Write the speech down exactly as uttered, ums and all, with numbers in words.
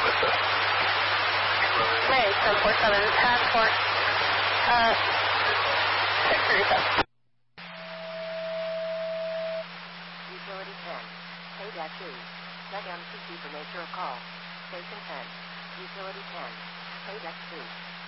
Vista. May seven four seven, passport, uh, six thirty-seven. Utility ten, K two, check M C C for nature of call. Station ten, Utility ten, K two.